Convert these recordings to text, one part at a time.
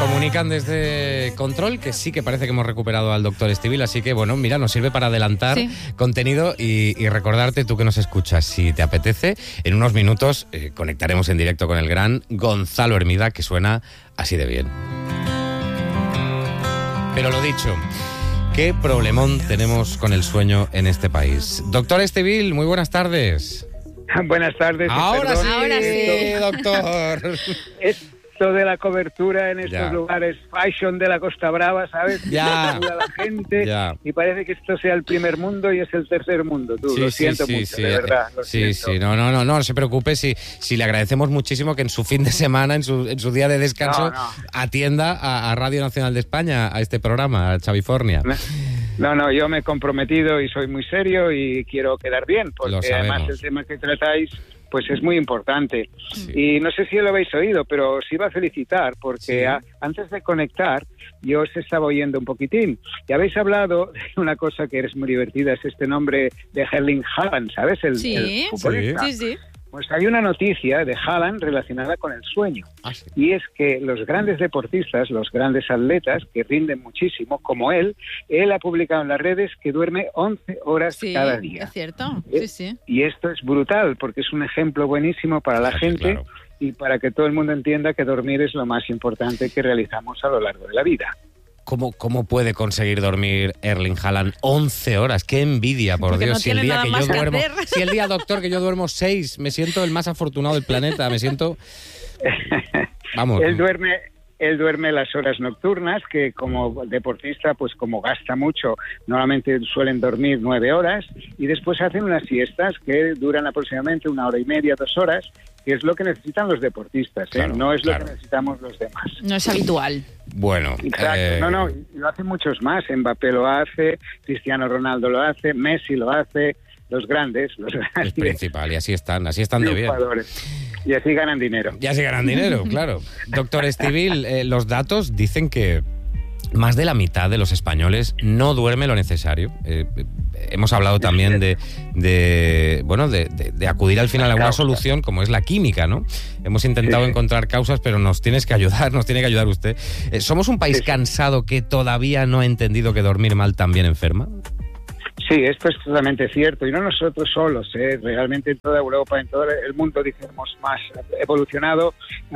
comunican desde Control que sí que parece que hemos recuperado al doctor Estivill, así que bueno, mira, nos sirve para adelantar contenido y recordarte, tú que nos escuchas, si te apetece, en unos minutos conectaremos en directo con el gran Gonzalo Hermida, que suena así de bien. Pero lo dicho, ¿qué problemón tenemos con el sueño en este país? Doctor Estivill, muy buenas tardes. Buenas tardes. Ahora sí, doctor. Esto de la cobertura en estos lugares fashion de la Costa Brava, ¿sabes? Ya. Ayuda a la gente y parece que esto sea el primer mundo y es el tercer mundo. Tú, lo siento mucho, de verdad. Lo siento. No se preocupe. Si le agradecemos muchísimo que en su fin de semana, en su día de descanso, atienda a Radio Nacional de España, a este programa, a Chavifornia. No, yo me he comprometido y soy muy serio y quiero quedar bien, porque además el tema que tratáis pues es muy importante. Sí. Y no sé si lo habéis oído, pero os iba a felicitar, porque antes de conectar, yo os estaba oyendo un poquitín. Y habéis hablado de una cosa que es muy divertida, es este nombre de Erling Haaland, ¿sabes? El futbolista. Sí. Pues hay una noticia de Haaland relacionada con el sueño. Y es que los grandes deportistas, los grandes atletas que rinden muchísimo, como él ha publicado en las redes que duerme 11 horas cada día. Es cierto. Sí. Y esto es brutal, porque es un ejemplo buenísimo para la gente y para que todo el mundo entienda que dormir es lo más importante que realizamos a lo largo de la vida. ¿Cómo puede conseguir dormir Erling Haaland 11 horas? ¡Qué envidia, por Dios! No si el día que yo duermo, si el día, doctor, que yo duermo 6, me siento el más afortunado del planeta, me siento... Vamos. Él duerme las horas nocturnas, que como deportista, pues como gasta mucho, normalmente suelen dormir 9 horas, y después hacen unas siestas que duran aproximadamente 1 hora y media, 2 horas, que es lo que necesitan los deportistas, no es lo que necesitamos los demás. No es habitual. Bueno. Exacto, lo hacen muchos más. Mbappé lo hace, Cristiano Ronaldo lo hace, Messi lo hace, los grandes. Es principal, y así están de bien. Y así ganan dinero. Claro. Doctor Estivill, los datos dicen que más de la mitad de los españoles no duerme lo necesario. Hemos hablado también de acudir al final a una solución como es la química, ¿no? Hemos intentado encontrar causas, pero nos tiene que ayudar usted. ¿Somos un país cansado que todavía no ha entendido que dormir mal también enferma? Sí, esto es totalmente cierto, y no nosotros solos, realmente en toda Europa, en todo el mundo, dijéramos, más evolucionado,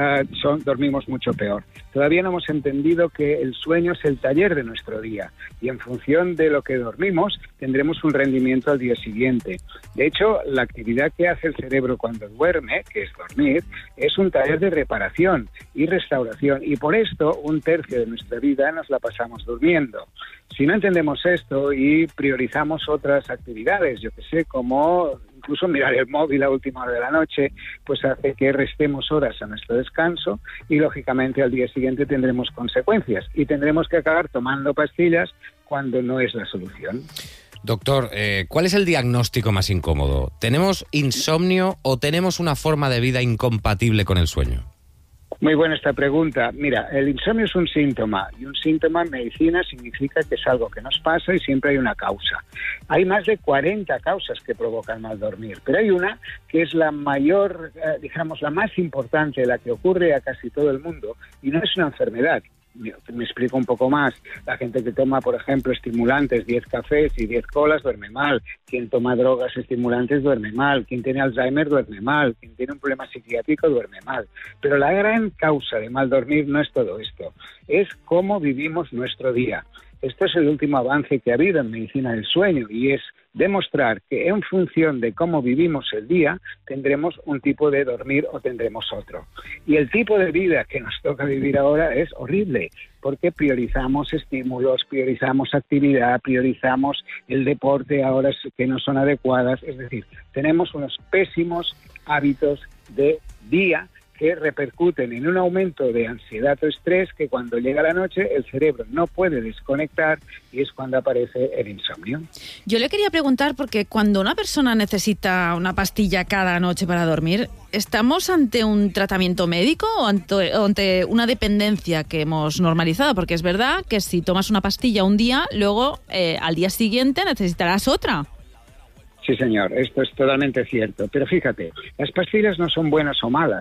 dormimos mucho peor. Todavía no hemos entendido que el sueño es el taller de nuestro día, y en función de lo que dormimos, tendremos un rendimiento al día siguiente. De hecho, la actividad que hace el cerebro cuando duerme, que es dormir, es un taller de reparación y restauración, y por esto 1/3 de nuestra vida nos la pasamos durmiendo. Si no entendemos esto y priorizamos otras actividades, yo que sé, como incluso mirar el móvil a última hora de la noche, pues hace que restemos horas a nuestro descanso y, lógicamente, al día siguiente tendremos consecuencias y tendremos que acabar tomando pastillas cuando no es la solución. Doctor, ¿cuál es el diagnóstico más incómodo? ¿Tenemos insomnio o tenemos una forma de vida incompatible con el sueño? Muy buena esta pregunta. Mira, el insomnio es un síntoma, y un síntoma en medicina significa que es algo que nos pasa y siempre hay una causa. Hay más de 40 causas que provocan mal dormir, pero hay una que es la mayor, la más importante, la que ocurre a casi todo el mundo, y no es una enfermedad. Me explico un poco más. La gente que toma, por ejemplo, estimulantes, 10 cafés y 10 colas, duerme mal. Quien toma drogas estimulantes duerme mal. Quien tiene Alzheimer duerme mal. Quien tiene un problema psiquiátrico duerme mal. Pero la gran causa de mal dormir no es todo esto. Es cómo vivimos nuestro día. Esto es el último avance que ha habido en medicina del sueño, y es demostrar que en función de cómo vivimos el día tendremos un tipo de dormir o tendremos otro. Y el tipo de vida que nos toca vivir ahora es horrible, porque priorizamos estímulos, priorizamos actividad, priorizamos el deporte a horas que no son adecuadas. Es decir, tenemos unos pésimos hábitos de día que repercuten en un aumento de ansiedad o estrés que cuando llega la noche el cerebro no puede desconectar, y es cuando aparece el insomnio. Yo le quería preguntar, porque cuando una persona necesita una pastilla cada noche para dormir, ¿estamos ante un tratamiento médico o ante una dependencia que hemos normalizado? Porque es verdad que si tomas una pastilla un día, luego al día siguiente necesitarás otra. Sí, señor, esto es totalmente cierto. Pero fíjate, las pastillas no son buenas o malas,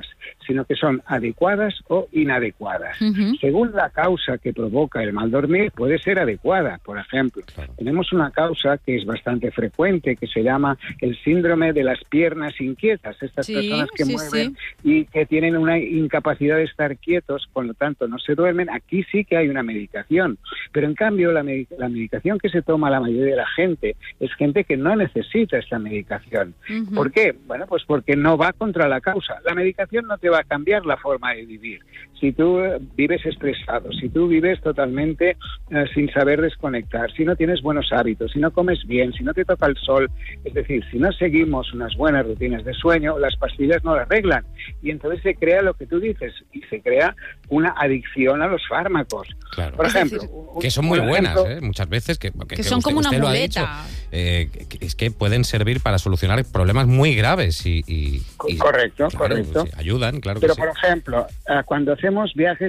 sino que son adecuadas o inadecuadas. Ujú. Según la causa que provoca el mal dormir, puede ser adecuada. Por ejemplo, tenemos una causa que es bastante frecuente, que se llama el síndrome de las piernas inquietas. Estas Sí, personas que sí, mueven y que tienen una incapacidad de estar quietos, por lo tanto no se duermen. Aquí sí que hay una medicación. Pero en cambio, la medicación que se toma la mayoría de la gente es gente que no necesita esta medicación. Ujú. ¿Por qué? Bueno, pues porque no va contra la causa. La medicación no te va a cambiar la forma de vivir. Si tú vives estresado, si tú vives totalmente sin saber desconectar, si no tienes buenos hábitos, si no comes bien, si no te toca el sol, es decir, si no seguimos unas buenas rutinas de sueño, las pastillas no lo arreglan. Y entonces se crea lo que tú dices, y se crea una adicción a los fármacos. Claro. Por ejemplo, Que son muy un buenas, ejemplo- muchas veces, que son como una usted lo ha muleta. dicho, que es que pueden servir para solucionar problemas muy graves y Correcto, claro, correcto. sí, ayudan, claro Pero, que sí. por ejemplo, cuando hacemos viajes,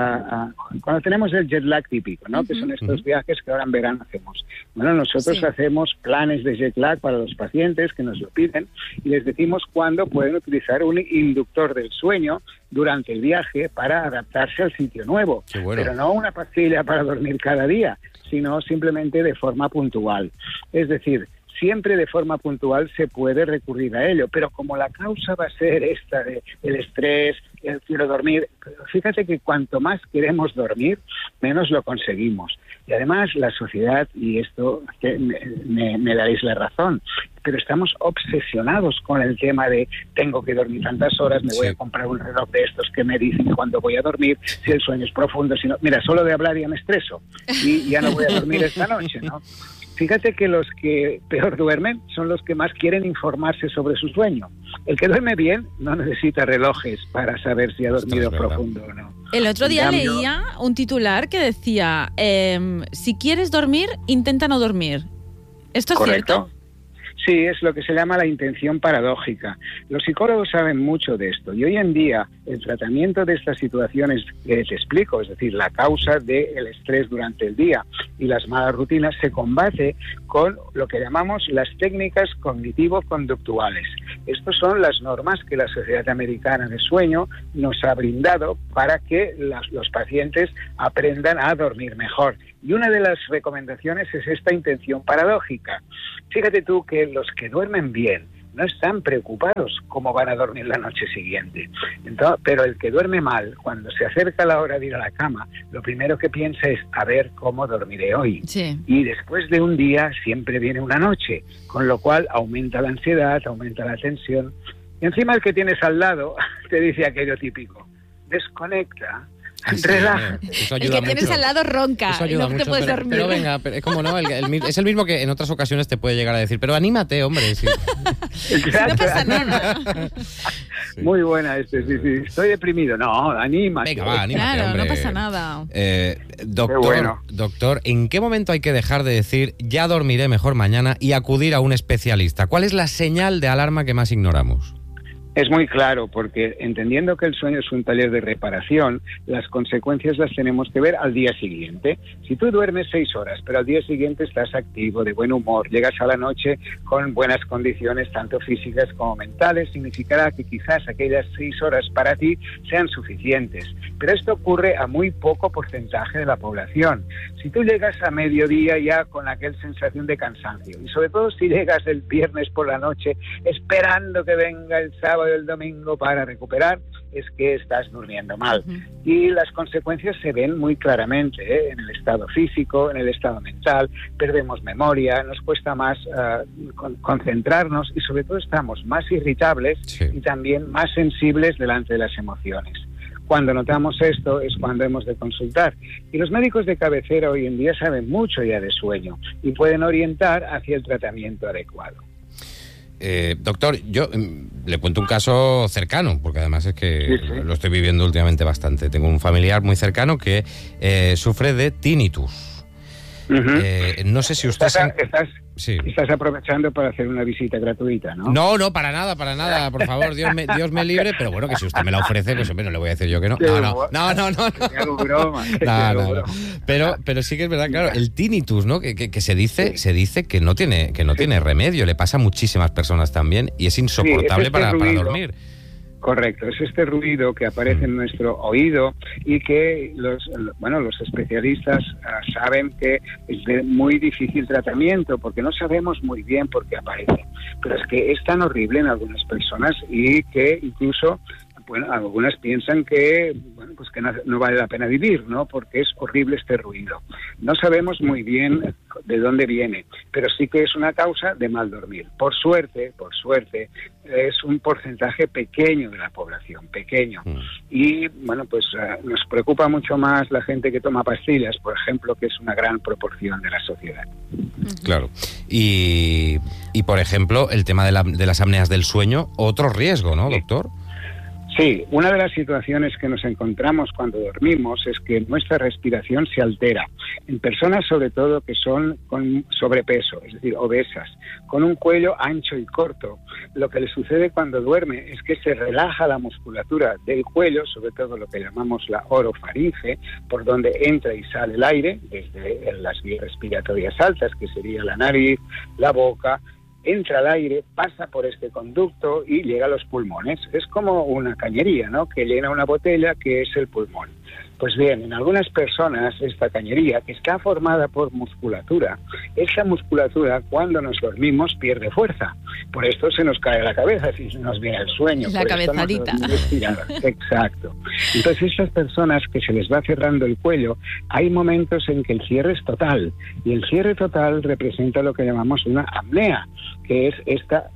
cuando tenemos el jet lag típico, ¿no? Que son estos viajes que ahora en verano hacemos. Bueno, nosotros Sí. hacemos planes de jet lag para los pacientes que nos lo piden y les decimos cuándo pueden utilizar un inductor del sueño durante el viaje para adaptarse al sitio nuevo. Qué bueno. Pero no una pastilla para dormir cada día, sino simplemente de forma puntual. Es decir, siempre de forma puntual se puede recurrir a ello, pero como la causa va a ser esta de el estrés, el quiero dormir, fíjate que cuanto más queremos dormir, menos lo conseguimos. Y además la sociedad, y esto que me daréis la razón, pero estamos obsesionados con el tema de tengo que dormir tantas horas, me voy Sí. a comprar un reloj de estos que me dicen cuándo voy a dormir, si el sueño es profundo, si no. Mira, solo de hablar ya me estreso y ya no voy a dormir esta noche, ¿no? Fíjate que los que peor duermen son los que más quieren informarse sobre su sueño. El que duerme bien no necesita relojes para saber si ha dormido verdad. profundo o no. El otro En día cambio- leía un titular que decía, si quieres dormir, intenta no dormir. ¿Esto es ¿Correcto? cierto? Sí, es lo que se llama la intención paradójica. Los psicólogos saben mucho de esto y hoy en día el tratamiento de estas situaciones que te explico, es decir, la causa del estrés durante el día y las malas rutinas, se combate con lo que llamamos las técnicas cognitivo-conductuales. Estas son las normas que la Sociedad Americana de Sueño nos ha brindado para que los pacientes aprendan a dormir mejor. Y una de las recomendaciones es esta intención paradójica. Fíjate tú que los que duermen bien no están preocupados cómo van a dormir la noche siguiente. Entonces, pero el que duerme mal, cuando se acerca la hora de ir a la cama, lo primero que piensa es a ver cómo dormiré hoy. Sí. Y después de un día siempre viene una noche, con lo cual aumenta la ansiedad, aumenta la tensión. Y encima el que tienes al lado te dice aquello típico: desconecta, Sí, sí, relaja. eso El ayuda que tienes mucho. al lado ronca, Eso ayuda no te mucho, puedes pero, dormir. pero venga, es como no, es el mismo que en otras ocasiones te puede llegar a decir, pero anímate, hombre. Sí. No pasa nada. Sí. Muy buena sí. Estoy deprimido. No, anímate. Venga, va, anímate, Claro, hombre. no pasa nada. Doctor, Qué bueno. doctor, ¿en qué momento hay que dejar de decir ya dormiré mejor mañana y acudir a un especialista? ¿Cuál es la señal de alarma que más ignoramos? Es muy claro, porque entendiendo que el sueño es un taller de reparación, las consecuencias las tenemos que ver al día siguiente. Si tú duermes 6 horas, pero al día siguiente estás activo, de buen humor, llegas a la noche con buenas condiciones, tanto físicas como mentales, significará que quizás aquellas 6 horas para ti sean suficientes. Pero esto ocurre a muy poco porcentaje de la población. Si tú llegas a mediodía ya con aquella sensación de cansancio, y sobre todo si llegas el viernes por la noche esperando que venga el sábado y el domingo para recuperar, es que estás durmiendo mal. Y las consecuencias se ven muy claramente, en el estado físico, en el estado mental, perdemos memoria, nos cuesta más concentrarnos y sobre todo estamos más irritables y también más sensibles delante de las emociones. Cuando notamos esto es cuando hemos de consultar. Y los médicos de cabecera hoy en día saben mucho ya de sueño y pueden orientar hacia el tratamiento adecuado. Doctor, yo le cuento un caso cercano, porque además es que Sí. lo estoy viviendo últimamente bastante. Tengo un familiar muy cercano que sufre de tinnitus. No sé si usted... Estás aprovechando para hacer una visita gratuita, ¿no? No, para nada, por favor, Dios me libre, pero bueno, que si usted me la ofrece, pues hombre, no le voy a decir yo que no. No. Te hago broma. No. Pero sí que es verdad, claro, el tinnitus, ¿no? Que se dice que no tiene remedio, le pasa a muchísimas personas también y es insoportable este para ruido. dormir. Correcto, es este ruido que aparece en nuestro oído y que los especialistas saben que es de muy difícil tratamiento porque no sabemos muy bien por qué aparece. Pero es que es tan horrible en algunas personas y que incluso, algunas piensan que, que no vale la pena vivir, ¿no? Porque es horrible este ruido. No sabemos muy bien de dónde viene, pero sí que es una causa de mal dormir. Por suerte, es un porcentaje pequeño de la población, pequeño. Y, nos preocupa mucho más la gente que toma pastillas, por ejemplo, que es una gran proporción de la sociedad. Claro. Y por ejemplo, el tema de las apneas del sueño, otro riesgo, ¿no, doctor? Sí, una de las situaciones que nos encontramos cuando dormimos es que nuestra respiración se altera. En personas, sobre todo, que son con sobrepeso, es decir, obesas, con un cuello ancho y corto, lo que le sucede cuando duerme es que se relaja la musculatura del cuello, sobre todo lo que llamamos la orofaringe, por donde entra y sale el aire, desde las vías respiratorias altas, que sería la nariz, la boca. Entra al aire, pasa por este conducto y llega a los pulmones. Es como una cañería, ¿no?, que llena una botella, que es el pulmón. Pues bien, en algunas personas esta cañería, que está formada por musculatura, esa musculatura cuando nos dormimos pierde fuerza. Por esto se nos cae la cabeza si nos viene el sueño. La cabezadita. Exacto. Entonces esas personas que se les va cerrando el cuello, hay momentos en que el cierre es total. Y el cierre total representa lo que llamamos una apnea, que es esta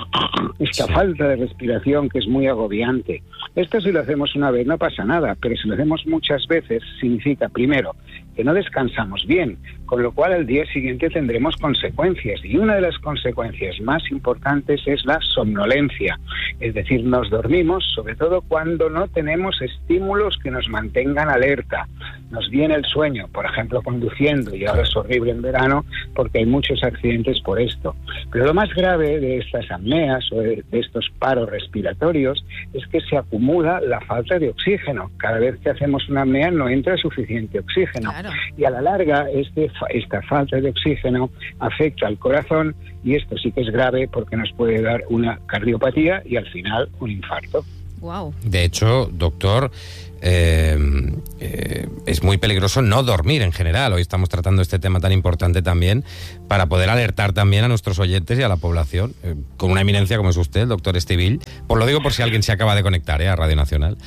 falta de respiración que es muy agobiante. Esto si lo hacemos una vez no pasa nada, pero si lo hacemos muchas veces significa, primero, que no descansamos bien, con lo cual al día siguiente tendremos consecuencias. Y una de las consecuencias más importantes es la somnolencia. Es decir, nos dormimos, sobre todo cuando no tenemos estímulos que nos mantengan alerta. Nos viene el sueño, por ejemplo, conduciendo, y ahora es horrible en verano porque hay muchos accidentes por esto. Pero lo más grave de estas apneas o de estos paros respiratorios es que se acumula la falta de oxígeno. Cada vez que hacemos una apnea no entra suficiente oxígeno. Claro. Y a la larga esta falta de oxígeno afecta al corazón y esto sí que es grave porque nos puede dar una cardiopatía y al final un infarto. Wow. De hecho, doctor, es muy peligroso no dormir en general. Hoy estamos tratando este tema tan importante también para poder alertar también a nuestros oyentes y a la población, con una eminencia como es usted, el doctor Estivill. Pues lo digo por si alguien se acaba de conectar a Radio Nacional.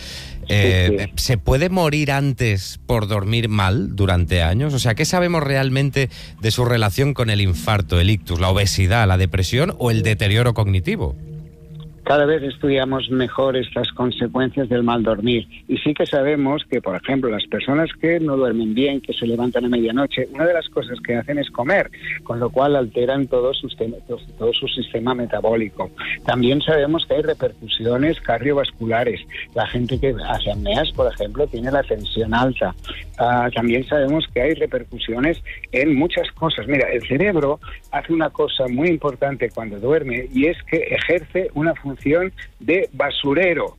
¿Se puede morir antes por dormir mal durante años? O sea, ¿qué sabemos realmente de su relación con el infarto, el ictus, la obesidad, la depresión o el deterioro cognitivo? Cada vez estudiamos mejor estas consecuencias del mal dormir y sí que sabemos que, por ejemplo, las personas que no duermen bien, que se levantan a medianoche, una de las cosas que hacen es comer, con lo cual alteran todo su sistema metabólico. También sabemos que hay repercusiones cardiovasculares. La gente que hace apneas, por ejemplo, tiene la tensión alta. También sabemos que hay repercusiones en muchas cosas. Mira, el cerebro hace una cosa muy importante cuando duerme y es que ejerce una función de basurero,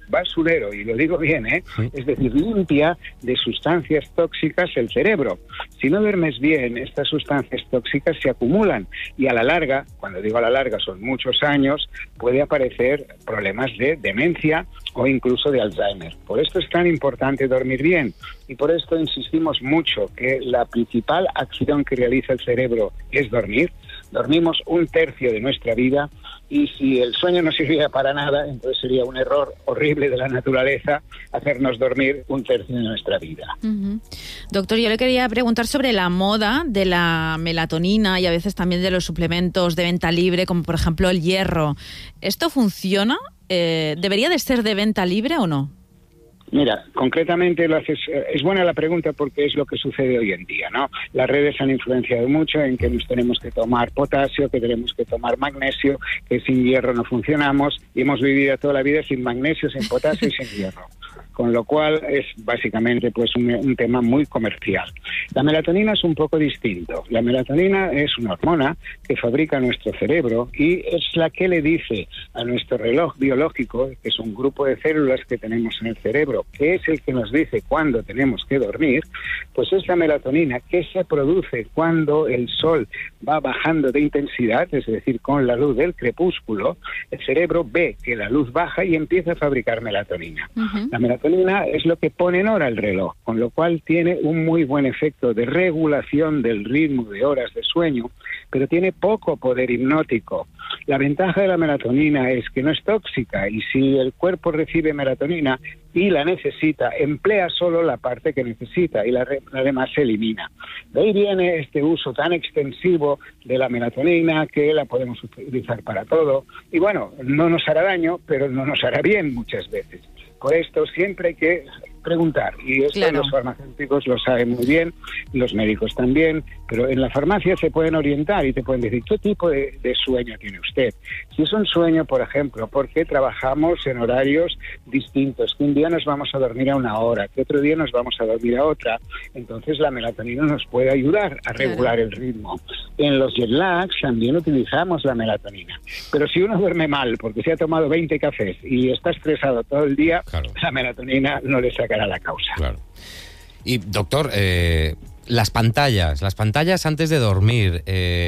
y lo digo bien, Sí. Es decir, limpia de sustancias tóxicas el cerebro. Si no duermes bien, estas sustancias tóxicas se acumulan y a la larga, cuando digo a la larga son muchos años, puede aparecer problemas de demencia o incluso de Alzheimer. Por esto es tan importante dormir bien y por esto insistimos mucho que la principal acción que realiza el cerebro es dormir. Dormimos 1/3 de nuestra vida y si el sueño no sirviera para nada, entonces sería un error horrible de la naturaleza hacernos dormir 1/3 de nuestra vida. Uh-huh. Doctor, yo le quería preguntar sobre la moda de la melatonina y a veces también de los suplementos de venta libre, como por ejemplo el hierro. ¿Esto funciona? ¿Debería de ser de venta libre o no? Mira, concretamente es buena la pregunta porque es lo que sucede hoy en día, ¿no? Las redes han influenciado mucho en que nos tenemos que tomar potasio, que tenemos que tomar magnesio, que sin hierro no funcionamos y hemos vivido toda la vida sin magnesio, sin potasio y sin hierro. Con lo cual es básicamente pues un tema muy comercial. La melatonina es un poco distinto. La melatonina es una hormona que fabrica nuestro cerebro y es la que le dice a nuestro reloj biológico, que es un grupo de células que tenemos en el cerebro, que es el que nos dice cuándo tenemos que dormir, Pues es la melatonina que se produce cuando el sol va bajando de intensidad, es decir, con la luz del crepúsculo, el cerebro ve que la luz baja y empieza a fabricar melatonina. La melatonina es lo que pone en hora el reloj, con lo cual tiene un muy buen efecto de regulación del ritmo de horas de sueño, pero tiene poco poder hipnótico. La ventaja de la melatonina es que no es tóxica y si el cuerpo recibe melatonina y la necesita, emplea solo la parte que necesita y la demás se elimina. De ahí viene este uso tan extensivo de la melatonina, que la podemos utilizar para todo. Y bueno, no nos hará daño, pero no nos hará bien muchas veces. Por esto siempre hay que preguntar, y esto los farmacéuticos lo saben muy bien, los médicos también, pero en la farmacia se pueden orientar y te pueden decir qué tipo de sueño tiene usted. Si es un sueño, por ejemplo, porque trabajamos en horarios distintos, que un día nos vamos a dormir a una hora, que otro día nos vamos a dormir a otra, entonces la melatonina nos puede ayudar a regular el ritmo. En los jet lags también utilizamos la melatonina, pero si uno duerme mal porque se ha tomado 20 cafés y está estresado todo el día, la melatonina no le sacará la causa. Claro. Y doctor, las pantallas antes de dormir,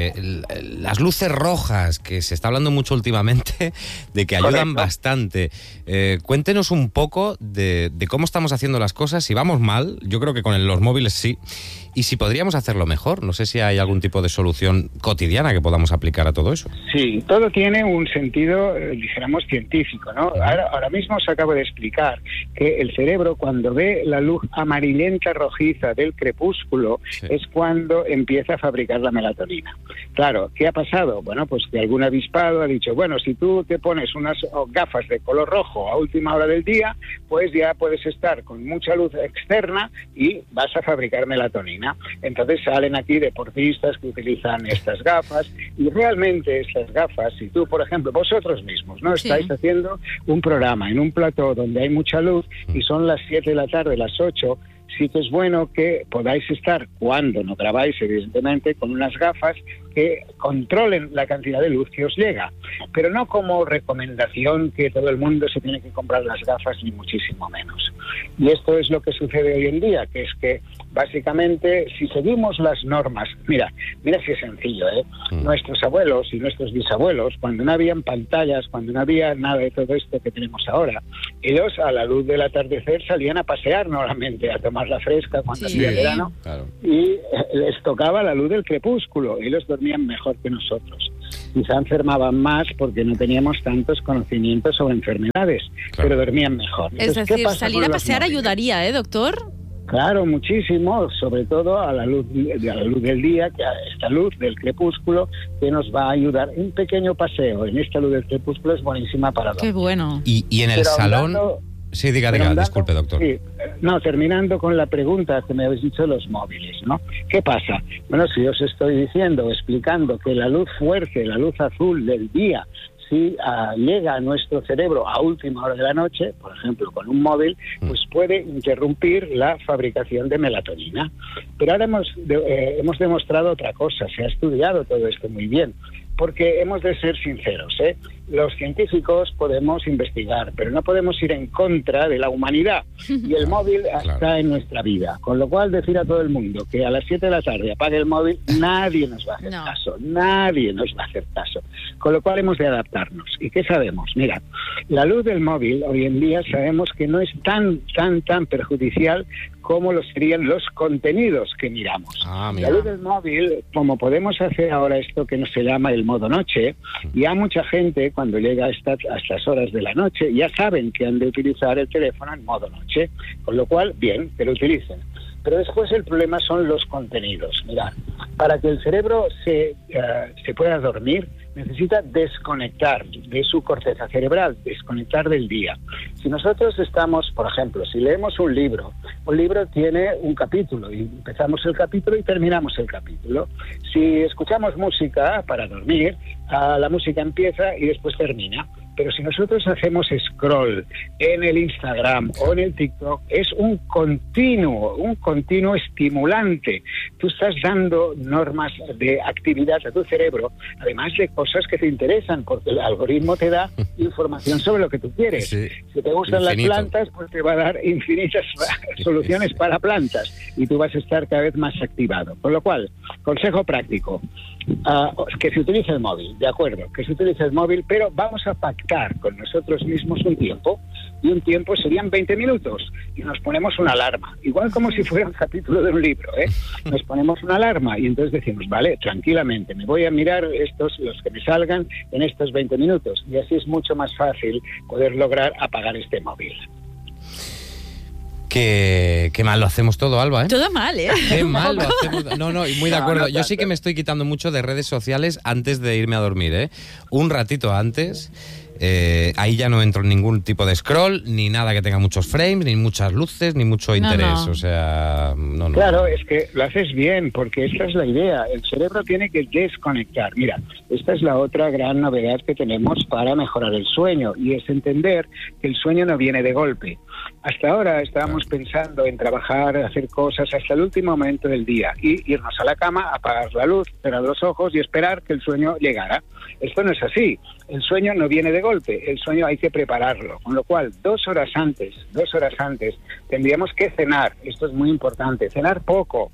las luces rojas, que se está hablando mucho últimamente, de que ayudan bastante. Cuéntenos un poco de cómo estamos haciendo las cosas, si vamos mal, yo creo que con los móviles sí, y si podríamos hacerlo mejor. No sé si hay algún tipo de solución cotidiana que podamos aplicar a todo eso. Sí, todo tiene un sentido, dijéramos, científico, ¿no? Ahora mismo os acabo de explicar que el cerebro, cuando ve la luz amarillenta rojiza del crepúsculo, es cuando empieza a fabricar la melatonina. Claro, ¿qué ha pasado? Bueno, pues que algún avispado ha dicho, bueno, si tú te pones unas gafas de color rojo a última hora del día, pues ya puedes estar con mucha luz externa y vas a fabricar melatonina. Entonces salen aquí deportistas que utilizan estas gafas, y realmente estas gafas, si tú, por ejemplo, vosotros mismos, ¿no? Estáis haciendo un programa en un plató donde hay mucha luz y son las 7 de la tarde, las 8, sí que es bueno que podáis estar, cuando no grabáis, evidentemente, con unas gafas que controlen la cantidad de luz que os llega, pero no como recomendación que todo el mundo se tiene que comprar las gafas, ni muchísimo menos. Y esto es lo que sucede hoy en día, que es que básicamente si seguimos las normas, mira si es sencillo, nuestros abuelos y nuestros bisabuelos, cuando no habían pantallas, cuando no había nada de todo esto que tenemos ahora, ellos a la luz del atardecer salían a pasear normalmente, a tomar la fresca cuando hacía verano, y les tocaba la luz del crepúsculo, ellos dormían mejor que nosotros. Quizá enfermaban más porque no teníamos tantos conocimientos sobre enfermedades, pero dormían mejor. Entonces, es decir, salir a pasear ayudaría, doctor? Claro, muchísimo, sobre todo a la luz del día, que a esta luz del crepúsculo, que nos va a ayudar. Un pequeño paseo en esta luz del crepúsculo es buenísima para dormir. Qué bueno. Y en el salón... Sí, diga, disculpe, doctor. Sí, terminando con la pregunta que me habéis dicho de los móviles, ¿no? ¿Qué pasa? Bueno, si os estoy diciendo, explicando que la luz fuerte, la luz azul del día, si llega a nuestro cerebro a última hora de la noche, por ejemplo con un móvil, pues puede interrumpir la fabricación de melatonina. Pero ahora hemos demostrado otra cosa, se ha estudiado todo esto muy bien, porque hemos de ser sinceros, los científicos podemos investigar, pero no podemos ir en contra de la humanidad, y el móvil está en nuestra vida, con lo cual decir a todo el mundo que a las 7 de la tarde apague el móvil, nadie nos va a hacer caso, nadie nos va a hacer caso, con lo cual hemos de adaptarnos. ¿Y qué sabemos? Mira, la luz del móvil hoy en día sabemos que no es tan perjudicial como lo serían los contenidos que miramos. La luz del móvil, como podemos hacer ahora esto que se llama el modo noche, ya mucha gente cuando llega a estas horas de la noche ya saben que han de utilizar el teléfono en modo noche, con lo cual, bien, que lo utilicen. Pero después el problema son los contenidos. Mirad, para que el cerebro se pueda dormir, necesita desconectar de su corteza cerebral, desconectar del día. Si nosotros estamos, por ejemplo, si leemos un libro tiene un capítulo, y empezamos el capítulo y terminamos el capítulo. Si escuchamos música para dormir, la música empieza y después termina. Pero si nosotros hacemos scroll en el Instagram o en el TikTok, es un continuo estimulante. Tú estás dando normas de actividad a tu cerebro, además de cosas que te interesan, porque el algoritmo te da información sobre lo que tú quieres. Sí. Si te gustan Infinito. las plantas, pues te va a dar infinitas soluciones para plantas y tú vas a estar cada vez más activado. Con lo cual, consejo práctico, que se utilice el móvil, de acuerdo, que se utilice el móvil, pero vamos a pactar con nosotros mismos un tiempo, y un tiempo serían 20 minutos, y nos ponemos una alarma, igual como si fuera un capítulo de un libro, nos ponemos una alarma y entonces decimos, vale, tranquilamente, me voy a mirar los que me salgan en estos 20 minutos, y así es mucho más fácil poder lograr apagar este móvil. Qué mal lo hacemos todo, Alba, ¿eh? Todo mal, ¿eh? Qué mal lo hacemos. No, y muy de acuerdo. Yo sí que me estoy quitando mucho de redes sociales antes de irme a dormir, ¿eh? Un ratito antes. Ahí ya no entro en ningún tipo de scroll, ni nada que tenga muchos frames, ni muchas luces, ni mucho interés. No. O sea, no. Claro, es que lo haces bien, porque esta es la idea. El cerebro tiene que desconectar. Mira, esta es la otra gran novedad que tenemos para mejorar el sueño, y es entender que el sueño no viene de golpe. Hasta ahora estábamos pensando en trabajar, hacer cosas hasta el último momento del día y irnos a la cama, apagar la luz, cerrar los ojos y esperar que el sueño llegara. Esto no es así. El sueño no viene de golpe. El sueño hay que prepararlo. Con lo cual, 2 horas antes, tendríamos que cenar. Esto es muy importante. Cenar poco.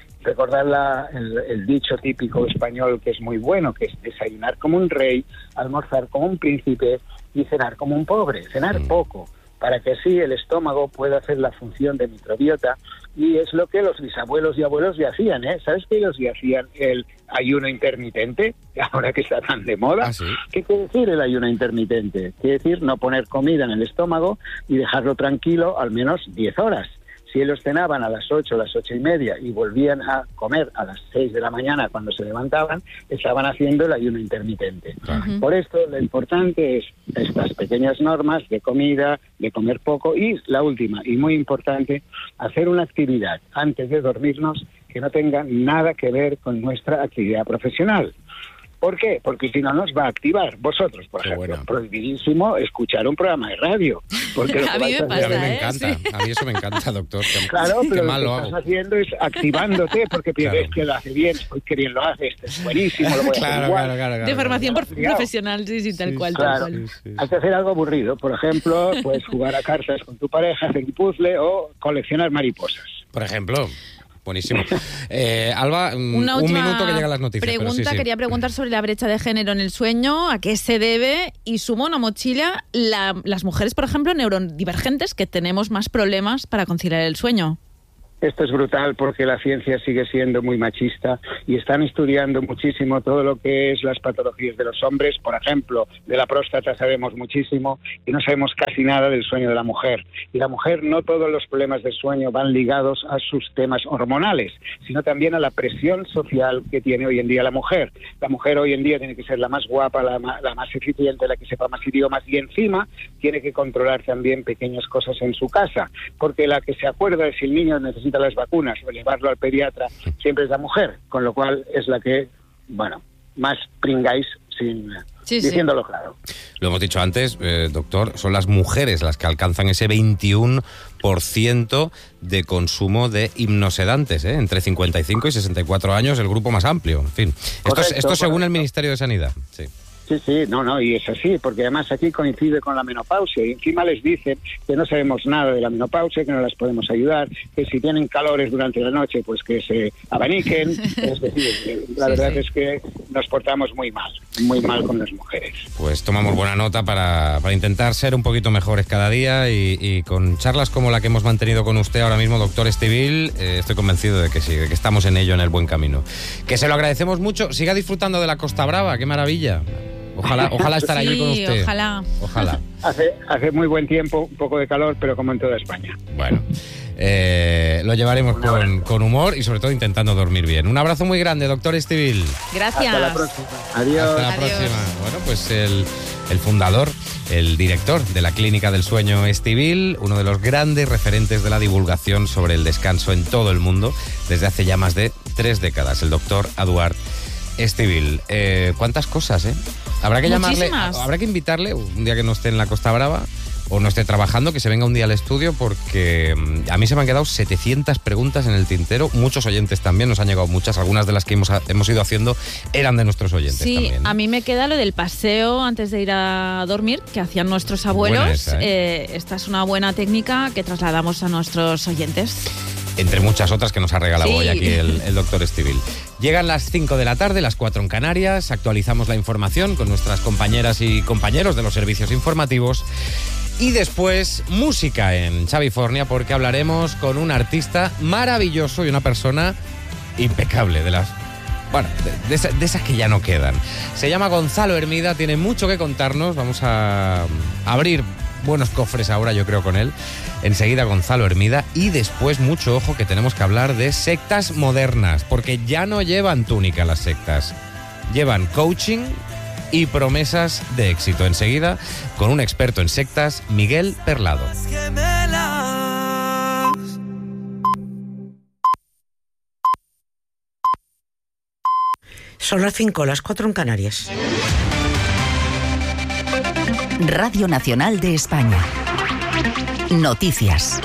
Recordar el dicho típico español que es muy bueno, que es desayunar como un rey, almorzar como un príncipe y cenar como un pobre. Cenar poco, para que así el estómago pueda hacer la función de microbiota, y es lo que los bisabuelos y abuelos ya hacían, ¿eh? ¿Sabes que ellos ya hacían el ayuno intermitente? Ahora que está tan de moda. ¿Ah, sí? ¿Qué quiere decir el ayuno intermitente? Quiere decir no poner comida en el estómago y dejarlo tranquilo al menos 10 horas. Si ellos cenaban a las 8, las 8:30 y volvían a comer a las 6 de la mañana cuando se levantaban, estaban haciendo el ayuno intermitente. Uh-huh. Por esto lo importante es estas pequeñas normas de comida, de comer poco, y la última y muy importante, hacer una actividad antes de dormirnos que no tenga nada que ver con nuestra actividad profesional. ¿Por qué? Porque si no nos va a activar. Vosotros, por ejemplo, prohibidísimo escuchar un programa de radio. Porque lo que A mí me vais a pasa, hacer- A mí me ¿eh? encanta. Sí. A mí eso me encanta, doctor. Claro, Qué pero mal lo lo que hago. estás haciendo es activándote, porque piensas Claro. que lo hace bien, uy, qué bien lo hace, este es buenísimo, lo voy a hacer Claro, igual. claro. De formación Claro. profesional, sí, tal cual, Claro, tal cual. Sí. hay que hacer algo aburrido. Por ejemplo, puedes jugar a cartas con tu pareja, hacer un puzzle o coleccionar mariposas. Por ejemplo. Buenísimo. Alba, Una un última minuto que llegan las noticias. pero pregunta, sí. quería preguntar sobre la brecha de género en el sueño, a qué se debe, y sumo una mochila, las mujeres, por ejemplo, neurodivergentes, que tenemos más problemas para conciliar el sueño. Esto es brutal porque la ciencia sigue siendo muy machista y están estudiando muchísimo todo lo que es las patologías de los hombres. Por ejemplo, de la próstata sabemos muchísimo y no sabemos casi nada del sueño de la mujer. Y la mujer, no todos los problemas de sueño van ligados a sus temas hormonales, sino también a la presión social que tiene hoy en día la mujer. La mujer hoy en día tiene que ser la más guapa, la más eficiente, la que sepa más idiomas, y encima tiene que controlar también pequeñas cosas en su casa, porque la que se acuerda de si el niño necesita las vacunas o llevarlo al pediatra siempre es la mujer, con lo cual es la que, bueno, más pringáis diciéndolo claro. Lo hemos dicho antes, doctor, son las mujeres las que alcanzan ese 21% de consumo de hipnosedantes, entre 55 y 64 años, el grupo más amplio. En fin, esto según el Ministerio de Sanidad. Sí. Sí, no, y es así, porque además aquí coincide con la menopausia y encima les dicen que no sabemos nada de la menopausia, que no las podemos ayudar, que si tienen calores durante la noche, pues que se abaniquen. Es decir, la verdad es que nos portamos muy mal con las mujeres. Pues tomamos buena nota para intentar ser un poquito mejores cada día, y con charlas como la que hemos mantenido con usted ahora mismo, doctor Estivill, estoy convencido de que sí, de que estamos en ello, en el buen camino. Que se lo agradecemos mucho. Siga disfrutando de la Costa Brava, qué maravilla. Ojalá estar allí con usted. Ojalá. Hace muy buen tiempo, un poco de calor, pero como en toda España. Bueno, lo llevaremos con humor y sobre todo intentando dormir bien. Un abrazo muy grande, doctor Estivill. Gracias. Hasta la próxima. Adiós. Hasta la próxima. Bueno, pues el fundador, el director de la Clínica del Sueño Estivill, uno de los grandes referentes de la divulgación sobre el descanso en todo el mundo desde hace ya más de 3 décadas, el doctor Eduard Estivil, ¿cuántas cosas, Habrá que llamarle, Muchísimas. habrá que invitarle un día que no esté en la Costa Brava o no esté trabajando, que se venga un día al estudio, porque a mí se me han quedado 700 preguntas en el tintero. Muchos oyentes también, nos han llegado muchas. Algunas de las que hemos ido haciendo eran de nuestros oyentes también. Sí, a mí me queda lo del paseo antes de ir a dormir, que hacían nuestros abuelos. Buena esa, Esta es una buena técnica que trasladamos a nuestros oyentes. Entre muchas otras que nos ha regalado Sí. hoy aquí el doctor Estivil. Llegan las 5 de la tarde, las 4 en Canarias. Actualizamos la información con nuestras compañeras y compañeros de los servicios informativos. Y después, música en Xavifornia, porque hablaremos con un artista maravilloso y una persona impecable, de esas que ya no quedan. Se llama Gonzalo Hermida, tiene mucho que contarnos. Vamos a abrir buenos cofres ahora, yo creo, con él. Enseguida Gonzalo Hermida, y después mucho ojo, que tenemos que hablar de sectas modernas, porque ya no llevan túnica las sectas, llevan coaching y promesas de éxito. Enseguida, con un experto en sectas, Miguel Perlado. Son las 5, las 4 en Canarias. Radio Nacional de España. Noticias.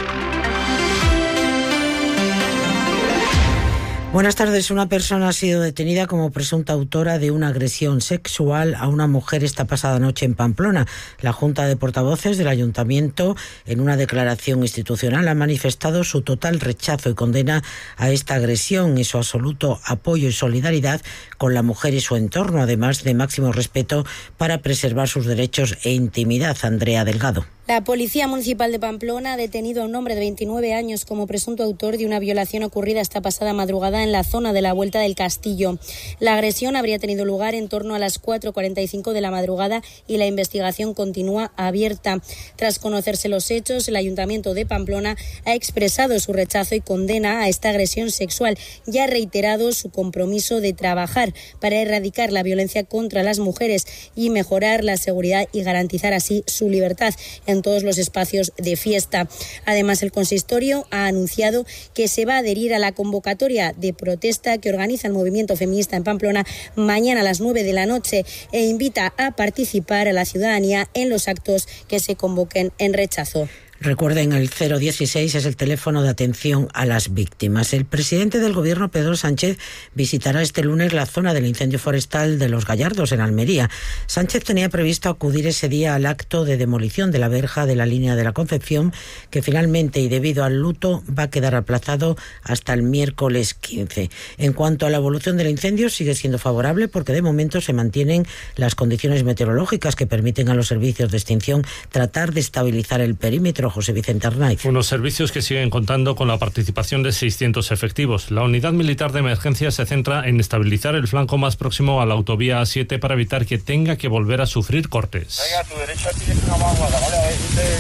Buenas tardes. Una persona ha sido detenida como presunta autora de una agresión sexual a una mujer esta pasada noche en Pamplona. La Junta de Portavoces del Ayuntamiento, en una declaración institucional, ha manifestado su total rechazo y condena a esta agresión y su absoluto apoyo y solidaridad con la mujer y su entorno, además de máximo respeto para preservar sus derechos e intimidad. Andrea Delgado. La Policía Municipal de Pamplona ha detenido a un hombre de 29 años como presunto autor de una violación ocurrida esta pasada madrugada en la zona de la Vuelta del Castillo. La agresión habría tenido lugar en torno a las 4:45 de la madrugada y la investigación continúa abierta. Tras conocerse los hechos, el Ayuntamiento de Pamplona ha expresado su rechazo y condena a esta agresión sexual y ha reiterado su compromiso de trabajar para erradicar la violencia contra las mujeres y mejorar la seguridad y garantizar así su libertad en todos los espacios de fiesta. Además, el consistorio ha anunciado que se va a adherir a la convocatoria de protesta que organiza el movimiento feminista en Pamplona mañana a las 9 de la noche e invita a participar a la ciudadanía en los actos que se convoquen en rechazo. Recuerden, el 016 es el teléfono de atención a las víctimas. El presidente del Gobierno, Pedro Sánchez, visitará este lunes la zona del incendio forestal de Los Gallardos, en Almería. Sánchez tenía previsto acudir ese día al acto de demolición de la verja de la línea de la Concepción, que finalmente, y debido al luto, va a quedar aplazado hasta el miércoles 15. En cuanto a la evolución del incendio, sigue siendo favorable porque de momento se mantienen las condiciones meteorológicas que permiten a los servicios de extinción tratar de estabilizar el perímetro. José Vicente Arnaiz. Unos servicios que siguen contando con la participación de 600 efectivos. La unidad militar de emergencia se centra en estabilizar el flanco más próximo a la autovía A7 para evitar que tenga que volver a sufrir cortes. Venga, a tu derecha tienes una vaguada, ¿vale? A ver si te